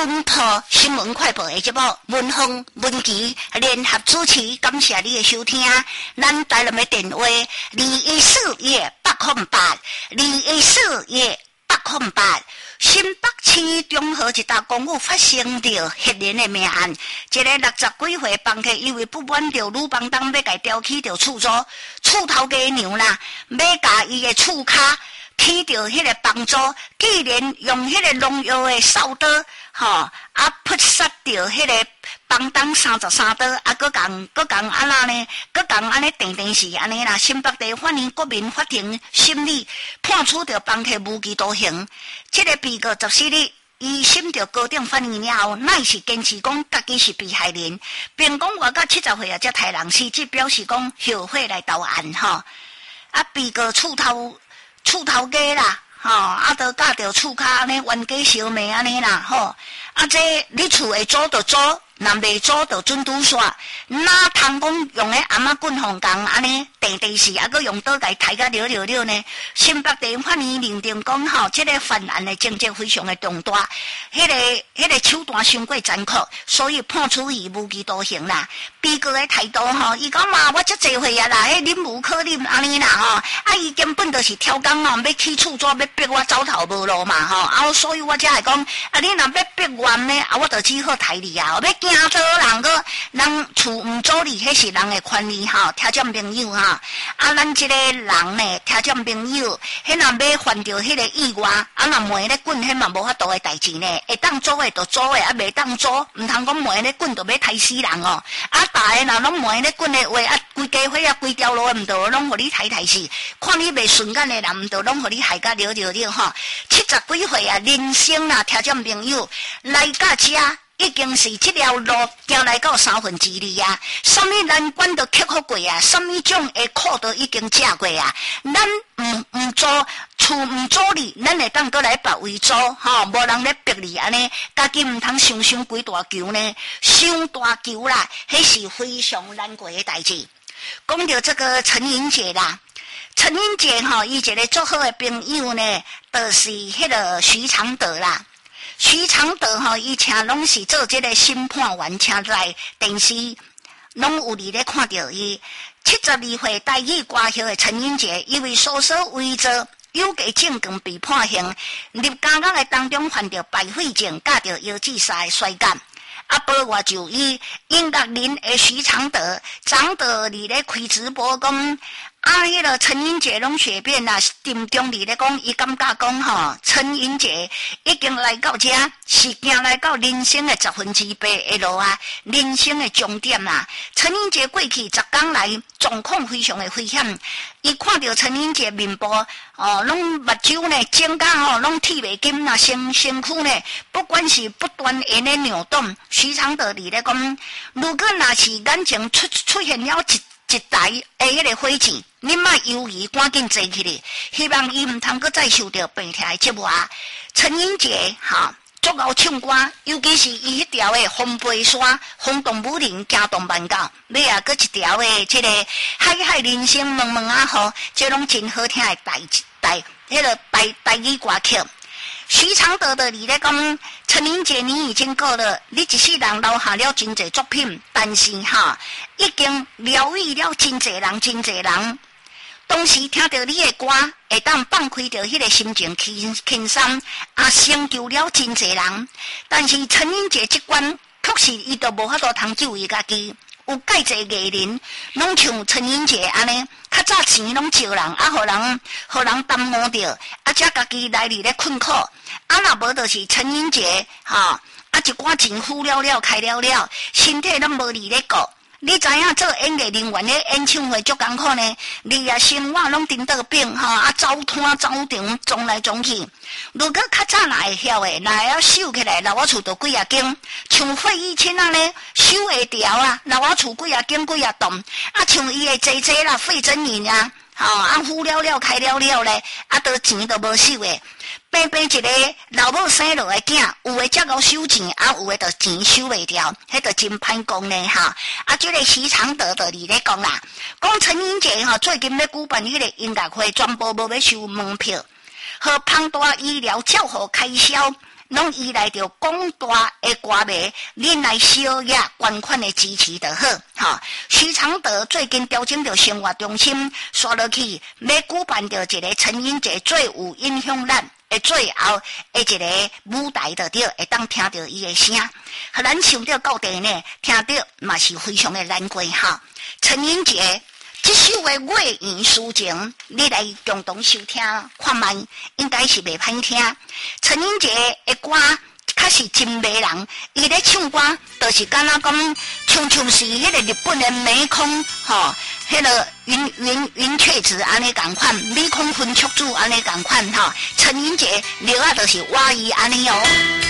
本土新闻快报的节目文峰文琪联合主持，感谢你的收听。咱台南的电话214-808，214-808。新北市中和一大公寓发生着黑人的命案，一个60几岁房客因为不满着女房东要甲调起着厝租，厝头家娘啦，要甲伊的厝骹起着迄个房租，既然用迄个农药的扫刀，扑杀着迄个房东33刀，搁共安那呢？搁共安尼定是安尼啦。新北地法院国民法庭审理判处着房客无期徒刑。这个被告14日伊审着高等法院了后，乃是坚持讲家己是被害人，并讲活到70岁才杀人，实质表示讲后悔来投案被告厝头家啦，都教着厝骹安尼冤家相骂安尼啦，这你厝会租就租，若未租就准拄煞。哪通讲用阿妈棍棒共安尼地是，搁用刀甲抬甲了呢？新北地法院认定讲这个犯案的情节非常的重大，迄个手段伤过残酷，所以判处伊无期徒刑啦。被告的态度伊讲嘛，我遮济岁啦，忍无可忍安尼啦伊根本就是挑工要起厝租，要逼我走投无路嘛所以我才会讲你若要逼我呢我就只好抬你要惊做人个人厝毋租你，迄是人的权利听众朋友咱这个人呢，听众朋友，迄若要犯着迄个意外，若门咧滚，迄嘛无法度的代志呢。会当租的就租的，袂当租，毋通讲门咧滚就要杀死人大个若拢门咧滚的话，规家伙规条路毋着拢互你杀死，看你袂顺眼的人毋着拢互你害甲了70几岁人生听众朋友来到遮。已经是这条路行来到2/3什么难关都克服过什么种的苦都已经吃过咱唔做厝唔租你，咱会当过来别位租无人咧逼你安尼，家己唔通想几大球呢？想大球啦，迄是非常难过的代志。讲到这个陈英杰啦，陈英杰伊一个最好的朋友呢，就是迄个徐常德啦。徐常德以前拢是做这个审判员，请在电视拢有咧看到伊。72岁台语歌后的陈英杰，因为所为做有价证券被判刑，入监狱的当中犯着败血症，加着腰子沙的衰减。包括就以音乐人的徐常德，长德里咧开直播讲。迄个陈英杰拢随便定中里咧讲，伊感觉讲陈英杰已经来到遮，是行来到人生的8%的路人生的终点陈英杰过去10天来状况非常的危险，伊看到陈英杰面部拢目睭呢睁甲拢剃袂金身躯呢，不管是不断的咧扭动，徐常德里咧讲，如果若是眼前出现了一台的迄个火箭，你莫犹豫，赶紧坐起来，希望伊毋通搁再受到病痛的折磨。陈英杰足够唱歌，尤其是伊迄条的风飞山、风动武林、惊动万教，尾搁一条的这个海人生蒙蒙这拢真好听的迄个台语歌曲。徐常德的你咧讲，陈英杰你已经过了，你一世人留下了真侪作品，但是已经疗愈了真侪人。当时听到你的歌，会当放开着迄个心情轻松，成就了真侪人。但是陈英杰这关，确实伊都无法度通救伊家己。有介侪艺人拢像陈英杰安尼，较早钱拢招人，互人耽误着，才家己来里咧困苦。若无就是陈英杰一寡钱付了开了，身体拢无里咧顾。你知影做演艺人员咧演唱会足艰苦呢？你生活拢颠倒病走摊走场撞来撞去。如果较早会晓的，要收起来，我厝就几啊间，像费玉清呢，收会掉我厝几啊间几啊栋。像伊的姐姐啦，费真颖付了开了咧，都钱都无收的。平一个老母生落的囝，有的才够收钱，有的就钱收袂掉，迄就真歹讲呢这个徐常德的你咧讲啦，讲陈英杰最近要举办迄个音乐会，全部无要收门票，和庞大医疗照护开销， 拢依赖着广大的歌迷，恁来小野捐款的支持就好。哈，徐常德最近调整着生活中心，刷落去要举办着一个陈英杰最有影响力。最后一个舞台就对，会当听到伊的声，互咱想到到地呢，听到嘛是非常的难过哈。陈英杰这首的《月圆抒情》，你来共同收听看卖，应该是袂歹听。陈英杰的歌较是真迷人，伊咧唱歌就是敢若讲像是迄个日本的美空吼，迄个云雀子安尼共款，美空分曲子安尼共款吼。陈英杰了啊，就是我伊安尼哦。